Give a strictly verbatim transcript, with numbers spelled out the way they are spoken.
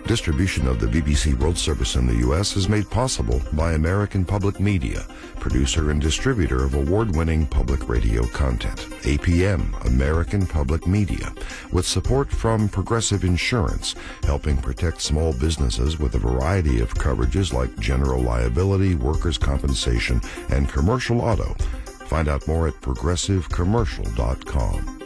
Distribution of the B B C World Service in the U S is made possible by American Public Media, producer and distributor of award-winning public radio content. A P M, American Public Media, with support from Progressive Insurance, helping protect small businesses with a variety of coverages like general liability, workers' compensation, and commercial auto. Find out more at progressive commercial dot com.